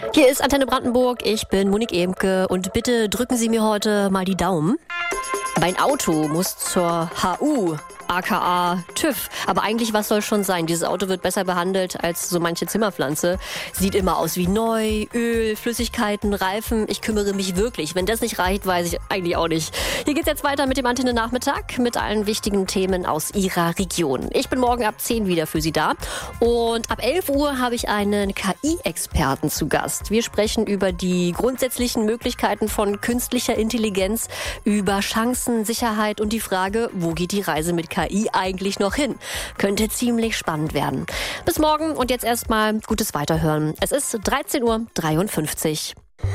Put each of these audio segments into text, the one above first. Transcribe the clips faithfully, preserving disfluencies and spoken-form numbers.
Hier ist Antenne Brandenburg, ich bin Monique Emke und bitte drücken Sie mir heute mal die Daumen. Mein Auto muss zur H U, aka TÜV. Aber eigentlich, was soll schon sein? Dieses Auto wird besser behandelt als so manche Zimmerpflanze. Sieht immer aus wie neu, Öl, Flüssigkeiten, Reifen. Ich kümmere mich wirklich. Wenn das nicht reicht, weiß ich eigentlich auch nicht. Hier geht's jetzt weiter mit dem Antenne-Nachmittag mit allen wichtigen Themen aus Ihrer Region. Ich bin morgen ab zehn wieder für Sie da. Und ab elf Uhr habe ich einen K I-Experten zu Gast. Wir sprechen über die grundsätzlichen Möglichkeiten von künstlicher Intelligenz, über Chancen, Sicherheit und die Frage, wo geht die Reise mit K I eigentlich noch hin? Könnte ziemlich spannend werden. Bis morgen und jetzt erstmal gutes Weiterhören. Es ist dreizehn Uhr dreiundfünfzig.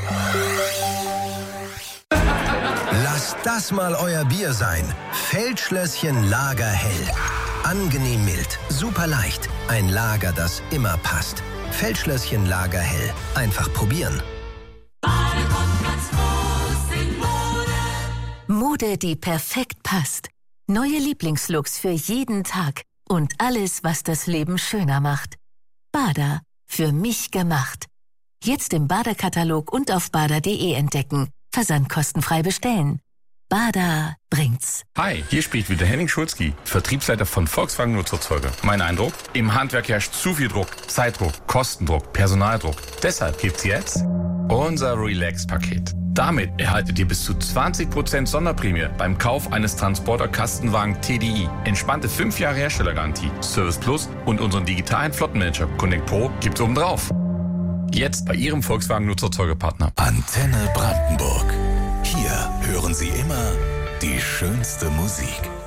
Lasst das mal euer Bier sein. Feldschlösschen Lagerhell. Angenehm mild, super leicht. Ein Lager, das immer passt. Feldschlösschen Lagerhell. Einfach probieren. Mode, die perfekt passt. Neue Lieblingslooks für jeden Tag. Und alles, was das Leben schöner macht. Bader. Für mich gemacht. Jetzt im Bader-Katalog und auf bader punkt de entdecken. Versand kostenfrei bestellen. Bader bringt's. Hi, hier spricht wieder Henning Schulzki, Vertriebsleiter von Volkswagen Nutzerzeuger. Mein Eindruck? Im Handwerk herrscht zu viel Druck. Zeitdruck, Kostendruck, Personaldruck. Deshalb gibt's jetzt unser Relax-Paket. Damit erhaltet ihr bis zu zwanzig Prozent Sonderprämie beim Kauf eines Transporter-Kastenwagen T D I. Entspannte fünf Jahre Herstellergarantie, Service Plus und unseren digitalen Flottenmanager Connect Pro gibt's obendrauf. Jetzt bei Ihrem Volkswagen Nutzerzeugerpartner. Antenne Brandenburg. Hier hören Sie immer die schönste Musik.